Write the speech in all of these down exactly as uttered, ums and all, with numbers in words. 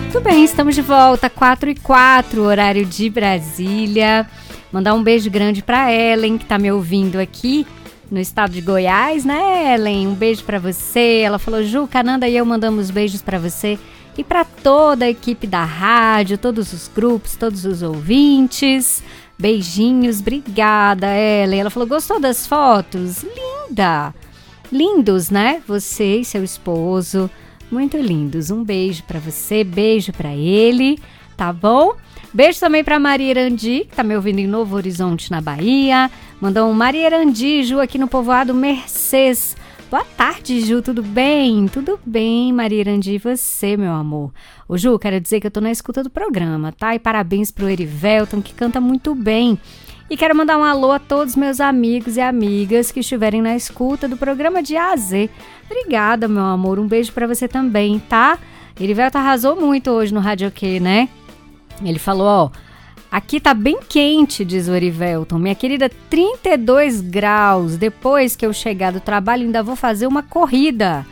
Tudo bem, estamos de volta, quatro e quatro, horário de Brasília. Mandar um beijo grande pra Ellen, que tá me ouvindo aqui no estado de Goiás, né, Ellen? Um beijo pra você. Ela falou, Ju, Cananda e eu mandamos beijos pra você e pra toda a equipe da rádio, todos os grupos, todos os ouvintes. Beijinhos, obrigada, Ellen. Ela falou, gostou das fotos? Linda! Lindos, né? Você e seu esposo. Muito lindos. Um beijo pra você, beijo pra ele, tá bom? Beijo também pra Maria Erandi, que tá me ouvindo em Novo Horizonte, na Bahia. Mandou um Maria Erandi, Ju, aqui no povoado Mercês. Boa tarde, Ju, tudo bem? Tudo bem, Maria Erandi, e você, meu amor? Ô, Ju, quero dizer que eu tô na escuta do programa, tá? E parabéns pro Erivelton, que canta muito bem. E quero mandar um alô a todos meus amigos e amigas que estiverem na escuta do programa de A a Z. Obrigada, meu amor. Um beijo pra você também, tá? Erivelton arrasou muito hoje no Radioquê, né? Ele falou, ó, aqui tá bem quente, diz o Erivelton. Minha querida, trinta e dois graus. Depois que eu chegar do trabalho, ainda vou fazer uma corrida.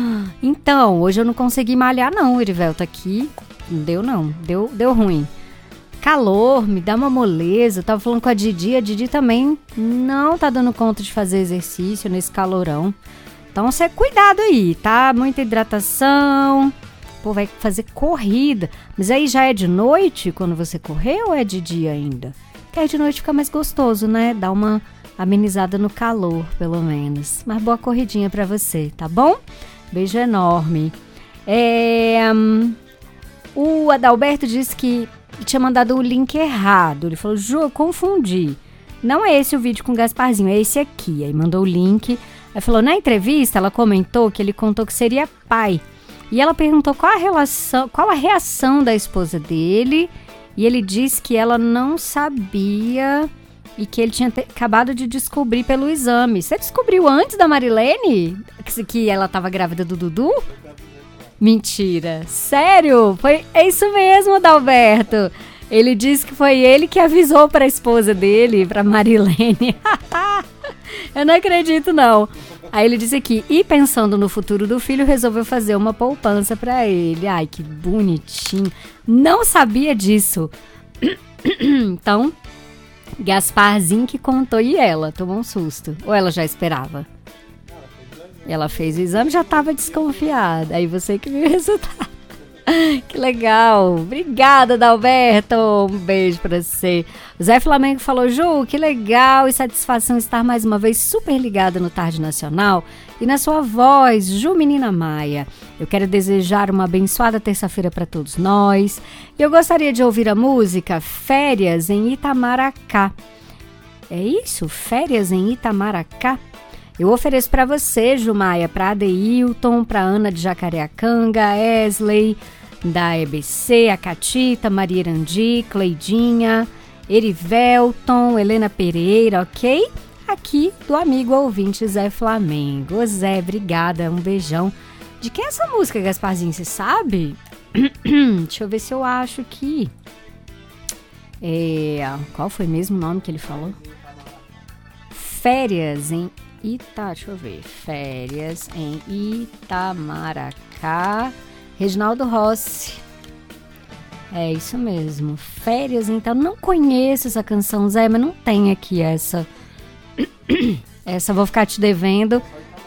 Então, hoje eu não consegui malhar não, Erivelton. Aqui não deu não, deu, deu ruim. Calor, me dá uma moleza. Eu tava falando com a Didi, a Didi também não tá dando conta de fazer exercício nesse calorão. Então, você cuidado aí, tá? Muita hidratação. Pô, vai fazer corrida. Mas aí já é de noite quando você correr ou é de dia ainda? Porque aí de noite fica mais gostoso, né? Dá uma amenizada no calor, pelo menos. Mas boa corridinha pra você, tá bom? Beijo enorme. É, um, o Adalberto disse que tinha mandado o link errado. Ele falou, Ju, eu confundi. Não é esse o vídeo com o Gasparzinho, é esse aqui. Aí mandou o link. Aí falou, na entrevista ela comentou que ele contou que seria pai. E ela perguntou qual a relação, qual a reação da esposa dele. E ele disse que ela não sabia e que ele tinha te, acabado de descobrir pelo exame. Você descobriu antes da Marilene que, que ela estava grávida do Dudu? Mentira. Sério? Foi, é isso mesmo, Adalberto. Ele disse que foi ele que avisou para a esposa dele, para Marilene. Eu não acredito, não. Aí ele disse aqui, e pensando no futuro do filho, resolveu fazer uma poupança para ele. Ai, que bonitinho. Não sabia disso. Então, Gasparzinho que contou e ela tomou um susto. Ou ela já esperava? Ela fez o exame e já estava desconfiada. Aí você que viu o resultado. Que legal. Obrigada, Adalberto. Um beijo pra você. O Zé Flamengo falou, Ju, que legal e satisfação estar mais uma vez super ligada no Tarde Nacional e na sua voz, Ju Menina Maia. Eu quero desejar uma abençoada terça-feira para todos nós. E eu gostaria de ouvir a música Férias em Itamaracá. É isso? Férias em Itamaracá? Eu ofereço para você, Ju Maia, para Adeilton, para Ana de Jacareacanga, Esley, da E B C, a Catita, Maria Erandi, Cleidinha, Erivelton, Helena Pereira, ok? Aqui do amigo ouvinte Zé Flamengo. Ô Zé, obrigada, um beijão. De quem é essa música, Gasparzinho, você sabe? Deixa eu ver se eu acho aqui. É, qual foi mesmo o nome que ele falou? Férias em Ita, deixa eu ver. Férias em Itamaracá. Reginaldo Rossi. É isso mesmo. Férias, então. Não conheço essa canção, Zé, mas não tem aqui essa. Essa eu vou ficar te devendo.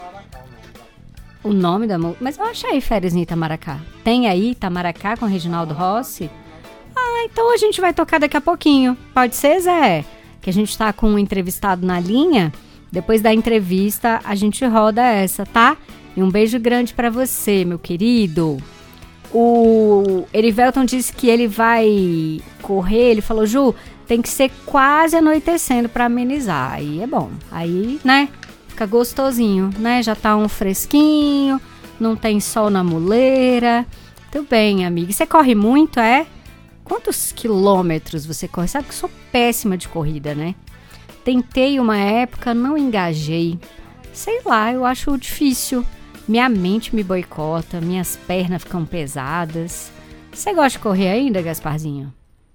O nome da música. Mas eu achei Férias em Itamaracá. Tem aí Itamaracá com Reginaldo Rossi? Ah, então a gente vai tocar daqui a pouquinho. Pode ser, Zé? Que a gente tá com um entrevistado na linha. Depois da entrevista, a gente roda essa, tá? E um beijo grande pra você, meu querido. O Erivelton disse que ele vai correr. Ele falou, Ju, tem que ser quase anoitecendo pra amenizar. Aí é bom. Aí, né? Fica gostosinho, né? Já tá um fresquinho, não tem sol na muleira. Tudo bem, amiga. Você corre muito, é? Quantos quilômetros você corre? Sabe que eu sou péssima de corrida, né? Tentei uma época, não engajei. Sei lá, eu acho difícil. Minha mente me boicota, minhas pernas ficam pesadas. Você gosta de correr ainda, Gasparzinho?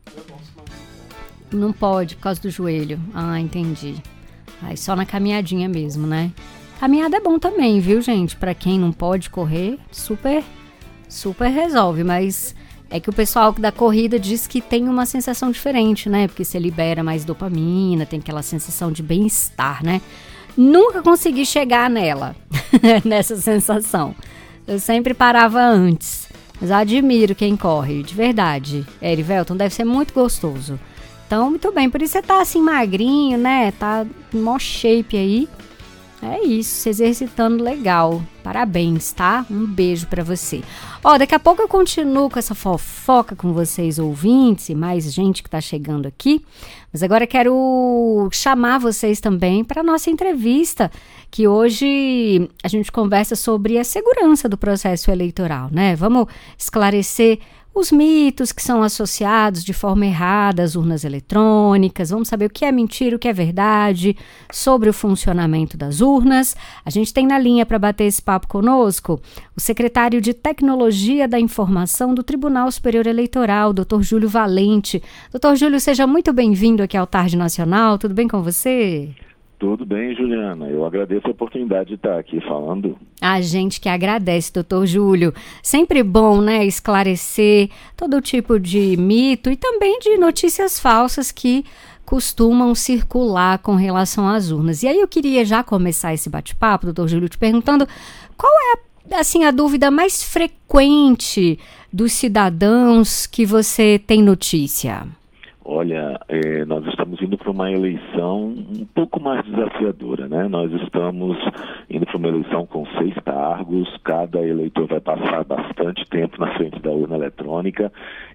Não pode, por causa do joelho. Ah, entendi. Aí só na caminhadinha mesmo, né? Caminhada é bom também, viu, gente? Pra quem não pode correr, super, super resolve. Mas é que o pessoal da corrida diz que tem uma sensação diferente, né? Porque você libera mais dopamina, tem aquela sensação de bem-estar, né? Nunca consegui chegar nela, nessa sensação. Eu sempre parava antes. Mas eu admiro quem corre, de verdade. Erivelton, deve ser muito gostoso. Então, muito bem. Por isso você tá assim magrinho, né? Tá mó shape aí. É isso, se exercitando legal. Parabéns, tá? Um beijo pra você. Ó, daqui a pouco eu continuo com essa fofoca com vocês, ouvintes, e mais gente que tá chegando aqui. Mas agora eu quero chamar vocês também para nossa entrevista, que hoje a gente conversa sobre a segurança do processo eleitoral, né? Vamos esclarecer os mitos que são associados de forma errada às urnas eletrônicas, vamos saber o que é mentira, o que é verdade, sobre o funcionamento das urnas. A gente tem na linha para bater esse papo conosco o secretário de Tecnologia da Informação do Tribunal Superior Eleitoral, doutor Júlio Valente. doutor Júlio, seja muito bem-vindo aqui ao Tarde Nacional, tudo bem com você? Tudo bem, Juliana. Eu agradeço a oportunidade de estar aqui falando. A gente que agradece, doutor Júlio. Sempre bom, né, esclarecer todo tipo de mito e também de notícias falsas que costumam circular com relação às urnas. E aí eu queria já começar esse bate-papo, doutor Júlio, te perguntando qual é a, assim, a dúvida mais frequente dos cidadãos que você tem notícia? Olha, é, nós estamos indo para uma eleição um pouco mais desafiadora, né? Nós estamos indo para uma eleição com seis cargos, cada eleitor vai passar bastante tempo na frente da urna eletrônica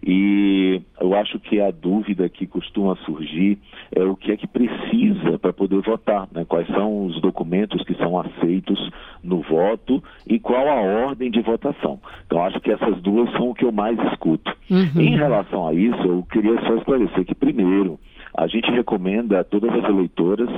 e eu acho que a dúvida que costuma surgir é o que é que precisa para poder votar, né? Quais são os documentos que são aceitos no voto e qual a ordem de votação. Então, acho que essas duas são o que eu mais escuto. Uhum. Em relação a isso, eu queria só esclarecer que, primeiro, a gente recomenda a todas as eleitoras